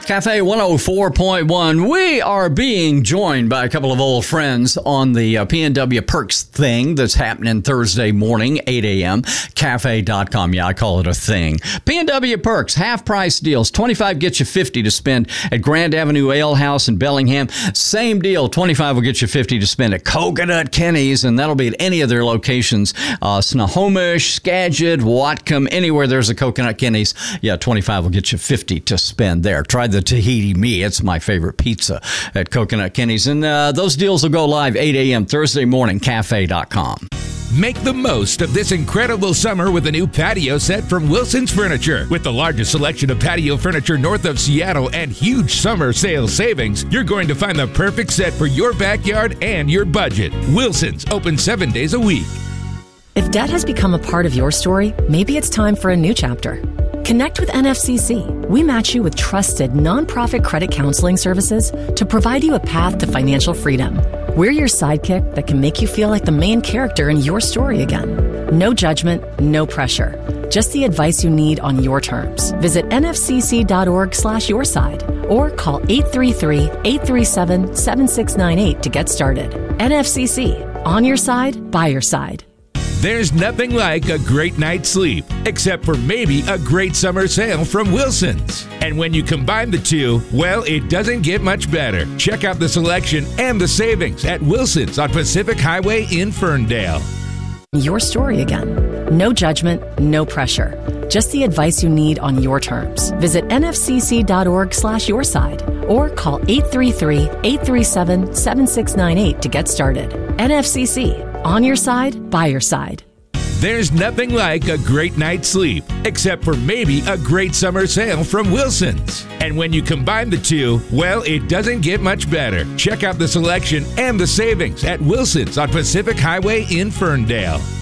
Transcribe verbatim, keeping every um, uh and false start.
Cafe one oh four point one. We are being joined by a couple of old friends on the uh, P N W Perks thing that's happening Thursday morning, eight a.m. Cafe dot com. Yeah, I call it a thing. P N W Perks, half-price deals. twenty-five gets you fifty to spend at Grand Avenue Ale House in Bellingham. Same deal, twenty-five will get you fifty to spend at Coconut Kenny's, and that'll be at any of their locations. Uh, Snohomish, Skagit, Whatcom, anywhere there's a Coconut Kenny's. Yeah, twenty-five will get you fifty to spend there. Try the Tahiti Me. It's my favorite pizza at Coconut Kenny's. And uh, those deals will go live eight a.m. Thursday morning, Cafe dot com. Make the most of this incredible summer with a new patio set from Wilson's Furniture. With the largest selection of patio furniture north of Seattle and huge summer sale savings, you're going to find the perfect set for your backyard and your budget. Wilson's, open seven days a week. If debt has become a part of your story, maybe it's time for a new chapter. Connect with N F C C. We match you with trusted nonprofit credit counseling services to provide you a path to financial freedom. We're your sidekick that can make you feel like the main character in your story again. No judgment, no pressure. Just the advice you need on your terms. Visit nfcc.org slash your side or call eight three three, eight three seven, seven six nine eight to get started. N F C C. On your side, by your side. There's nothing like a great night's sleep, except for maybe a great summer sale from Wilson's. And when you combine the two, well, it doesn't get much better. Check out the selection and the savings at Wilson's on Pacific Highway in Ferndale. Your story again. No judgment, no pressure. Just the advice you need on your terms. Visit nfcc.org slash your side or call eight three three, eight three seven, seven six nine eight to get started. N F C C. On your side, by your side. There's nothing like a great night's sleep, except for maybe a great summer sale from Wilson's. And when you combine the two, well, it doesn't get much better. Check out the selection and the savings at Wilson's on Pacific Highway in Ferndale.